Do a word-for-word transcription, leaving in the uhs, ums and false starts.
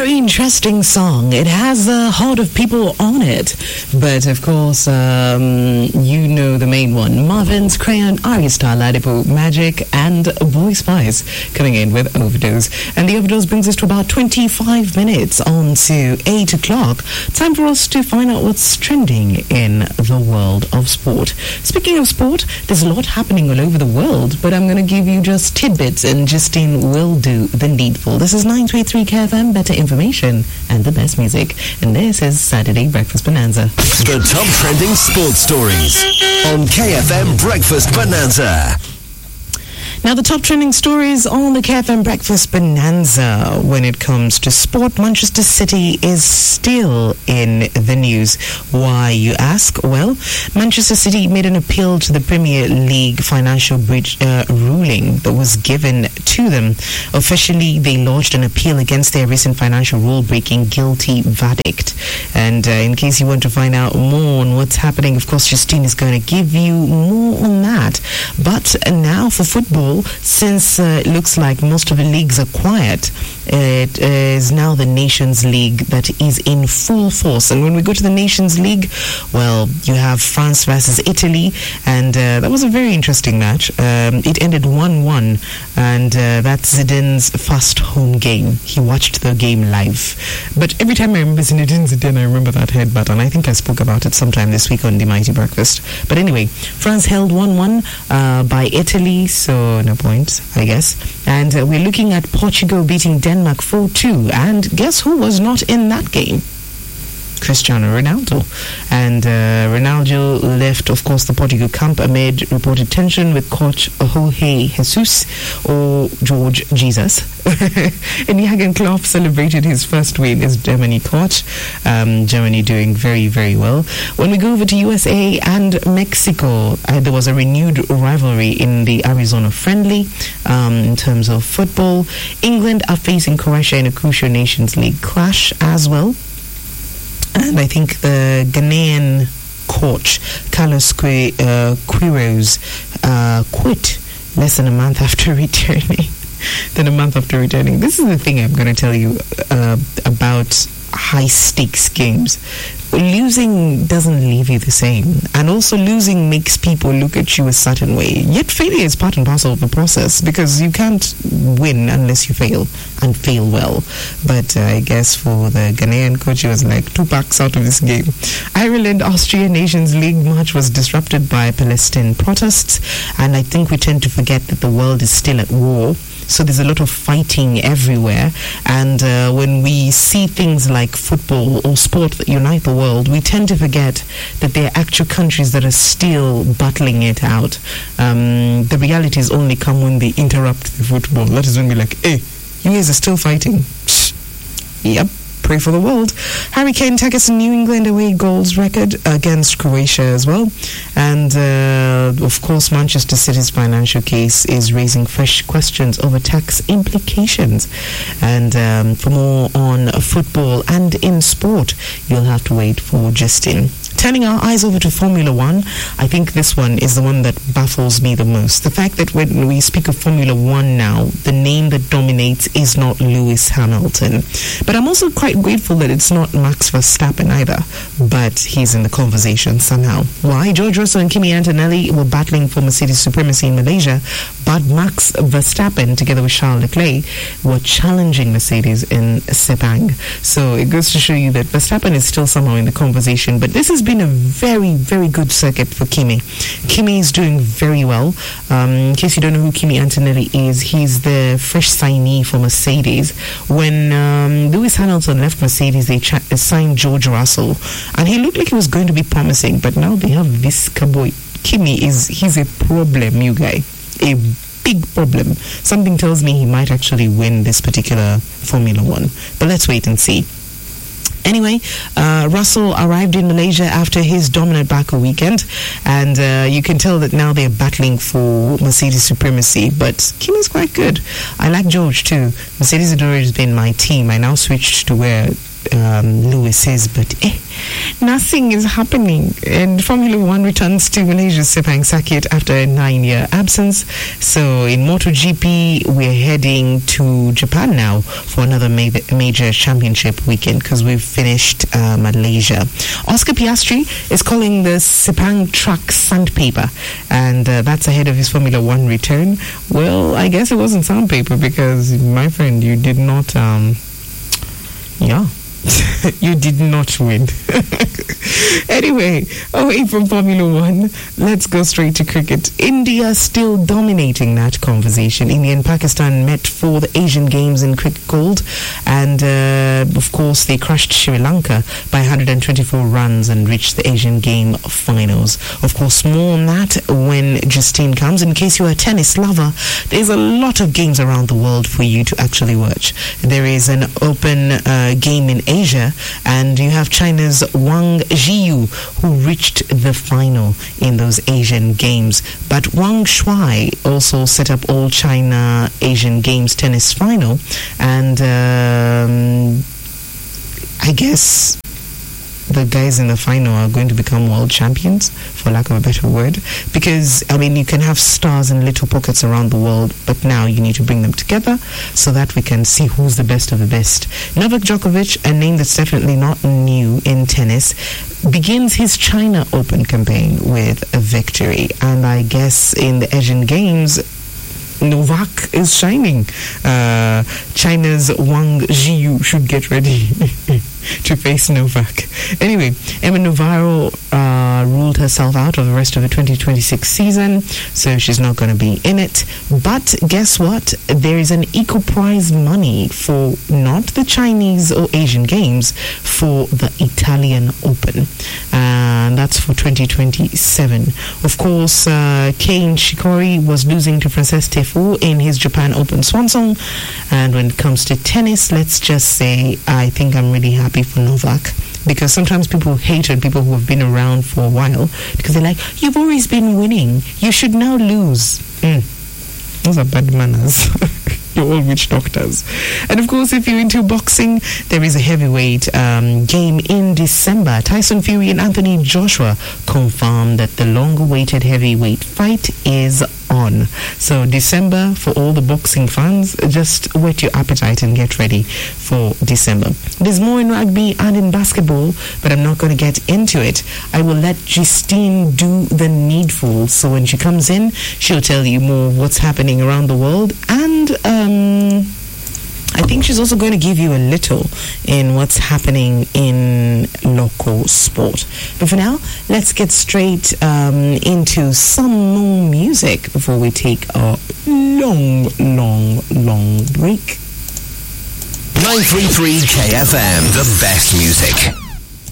very interesting song. It has the heart of people on it. But of course, um, you know the main one. Marvin's Crayon, Ari Star, Ladipo, Magic, and Boy Spice coming in with Overdose. And the Overdose brings us to about twenty-five minutes on to eight o'clock. Time for us to find out what's trending in the world of sport. Speaking of sport, there's a lot happening all over the world, but I'm going to give you just tidbits, and Justine will do the needful. This is nine twenty-three K F M, better information and the best music. And this is Saturday Breakfast Bonanza. The top trending sports stories on K F M Breakfast Bonanza. Now, the top trending stories on the K F M Breakfast Bonanza when it comes to sport. Manchester City is still in the news. Why, you ask? Well, Manchester City made an appeal to the Premier League financial breach uh, ruling that was given to them. Officially, they lodged an appeal against their recent financial rule-breaking guilty verdict. And uh, in case you want to find out more on what's happening, of course, Justine is going to give you more on that. But uh, now for football, since uh, it looks like most of the leagues are quiet, it is now the Nations League that is in full force. And when we go to the Nations League, well, you have France versus Italy, and uh, that was a very interesting match. Um, it ended one one, and uh, that's Zidane's first home game. He watched the game live. But every time I remember Zinedine Zidane, I remember that headbutt, and I think I spoke about it sometime this week on the Mighty Breakfast. But anyway, France held one one uh, by Italy, so no point, I guess. And uh, we're looking at Portugal beating Denmark four two. And guess who was not in that game? Cristiano Ronaldo. And uh, Ronaldo left, of course, the Portugal camp amid reported tension with coach Jorge Jesus, or George Jesus. And Jurgen Klopp celebrated his first win as Germany coach. Um, Germany doing very, very well. When we go over to U S A and Mexico, uh, there was a renewed rivalry in the Arizona friendly um, in terms of football. England are facing Croatia in a crucial Nations League clash as well. And I think the Ghanaian coach, Carlos Qu- uh, Quiroz, uh, quit less than a month after returning. than a month after returning. This is the thing I'm going to tell you uh, about high-stakes games. Losing doesn't leave you the same, and also losing makes people look at you a certain way. Yet failure is part and parcel of the process, because you can't win unless you fail, and fail well. But uh, I guess for the Ghanaian coach, it was like two packs out of this game. Ireland Austria Nations League match was disrupted by Palestinian protests, and I think we tend to forget that the world is still at war. So there's a lot of fighting everywhere, and uh, when we see things like football or sport that unite the world, we tend to forget that there are actual countries that are still battling it out. Um, the reality is only come when they interrupt the football. That is when we're like, hey, you guys are still fighting. Yep. Pray for the world. Harry Kane takes a New England away goals record against Croatia as well. And uh, of course, Manchester City's financial case is raising fresh questions over tax implications. And um, for more on football and in sport, you'll have to wait for Justin. Turning our eyes over to Formula One, I think this one is the one that baffles me the most. The fact that when we speak of Formula One now, the name that dominates is not Lewis Hamilton. But I'm also quite grateful that it's not Max Verstappen either, but he's in the conversation somehow. Why? George Russell and Kimi Antonelli were battling for Mercedes supremacy in Malaysia, but Max Verstappen, together with Charles Leclerc, were challenging Mercedes in Sepang. So it goes to show you that Verstappen is still somehow in the conversation, but this has been a very, very good circuit for Kimi. Kimi is doing very well. Um, in case you don't know who Kimi Antonelli is, he's the fresh signee for Mercedes. When um, Lewis Hamilton left Mercedes, they ch- signed George Russell, and he looked like he was going to be promising, but now they have this cowboy. Kimi is, he's a problem, you guy. A big problem. Something tells me he might actually win this particular Formula One, but let's wait and see. Anyway, uh, Russell arrived in Malaysia after his dominant Baku weekend, and uh, you can tell that now they're battling for Mercedes supremacy, but Kimi's quite good. I like George too. Mercedes had always been my team. I now switched to where um, Lewis is, but eh, nothing is happening. And Formula One returns to Malaysia's Sepang circuit after a nine-year absence. So in MotoGP, we're heading to Japan now for another ma- major championship weekend because we've finished uh, Malaysia. Oscar Piastri is calling the Sepang track sandpaper, and uh, that's ahead of his Formula One return. Well, I guess it wasn't sandpaper because, my friend, you did not, um, yeah. You did not win. Anyway, away from Formula One, let's go straight to cricket. India still dominating that conversation. India and Pakistan met for the Asian Games in cricket gold, and uh, of course they crushed Sri Lanka by one hundred twenty-four runs and reached the Asian Game finals. Of course, more on that when Justine comes. In case you're a tennis lover, there's a lot of games around the world for you to actually watch. There is an open uh, game in Asia, and you have China's Wang Zhiyu, who reached the final in those Asian Games. But Wang Shuai also set up all China Asian Games tennis final, and um, I guess the guys in the final are going to become world champions, for lack of a better word, because, I mean, you can have stars in little pockets around the world, but now you need to bring them together so that we can see who's the best of the best. Novak Djokovic, a name that's definitely not new in tennis, begins his China Open campaign with a victory, and I guess in the Asian Games, Novak is shining. Uh, China's Wang Zhiyu should get ready to face Novak. Anyway, Emma Navarro uh, ruled herself out of the rest of the twenty twenty-six season, so she's not going to be in it. But guess what? There is an equal prize money for not the Chinese or Asian Games, for the Italian Open. And that's for twenty twenty-seven. Of course, uh, Kei Nishikori was losing to Frances Tiafoe in his Japan Open swan song. And when it comes to tennis, let's just say I think I'm really happy for Novak, because sometimes people hate on people who have been around for a while because they're like, you've always been winning, you should now lose. Mm. Those are bad manners. You're all witch doctors. And of course, if you're into boxing, there is a heavyweight um, game in December. Tyson Fury and Anthony Joshua confirmed that the long-awaited heavyweight fight is on. So December, for all the boxing fans, just whet your appetite and get ready for December. There's more in rugby and in basketball, but I'm not going to get into it. I will let Justine do the needful. So when she comes in, she'll tell you more of what's happening around the world, and um I think she's also going to give you a little in what's happening in local sport. But for now, let's get straight um, into some more music before we take a long, long, long break. nine three three K F M, the best music.